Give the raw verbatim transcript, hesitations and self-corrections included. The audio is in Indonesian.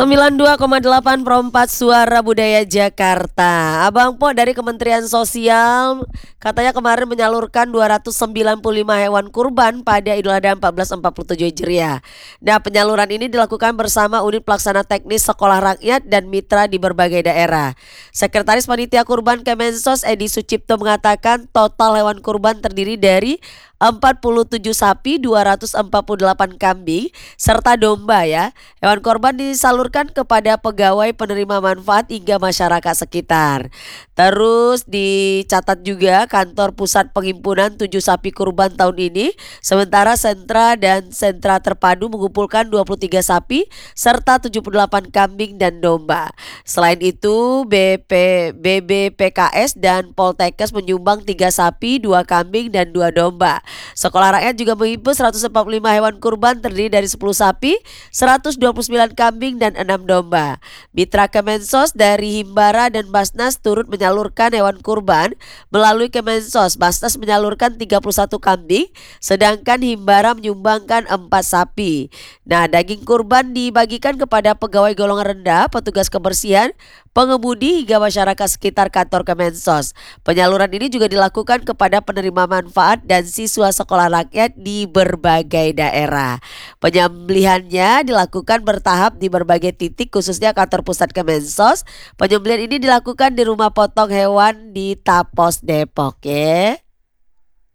sembilan puluh dua koma delapan Perempat Suara Budaya Jakarta. Abang Po dari Kementerian Sosial katanya kemarin menyalurkan dua ratus sembilan puluh lima hewan kurban pada Idul Adha seribu empat ratus empat puluh tujuh Hijriah. Nah, penyaluran ini dilakukan bersama unit pelaksana teknis sekolah rakyat dan mitra di berbagai daerah. Sekretaris Panitia Kurban Kemensos Edi Sucipto mengatakan total hewan kurban terdiri dari empat puluh tujuh sapi, dua ratus empat puluh delapan kambing, serta domba ya. Hewan korban disalurkan kepada pegawai penerima manfaat hingga masyarakat sekitar. Terus dicatat juga kantor pusat penghimpunan tujuh sapi kurban tahun ini, sementara sentra dan sentra terpadu mengumpulkan dua puluh tiga sapi serta tujuh puluh delapan kambing dan domba. Selain itu, B P, B B P K S dan Poltekkes menyumbang tiga sapi, dua kambing dan dua domba. Sekolah rakyat juga menghimpun seratus empat puluh lima hewan kurban terdiri dari sepuluh sapi, seratus dua puluh sembilan kambing dan enam domba. Mitra Kemensos dari Himbara dan Basnas turut menyalurkan hewan kurban melalui Kemensos. Basnas menyalurkan tiga puluh satu kambing, sedangkan Himbara menyumbangkan empat sapi. Nah, daging kurban dibagikan kepada pegawai golongan rendah, petugas kebersihan, pengemudi hingga masyarakat sekitar kantor Kemensos. Penyaluran ini juga dilakukan kepada penerima manfaat dan siswa sekolah rakyat di berbagai daerah. Penyembelihannya dilakukan bertahap di berbagai titik khususnya kantor pusat Kemensos. Penyembelihan ini dilakukan di rumah potong hewan di Tapos Depok ya.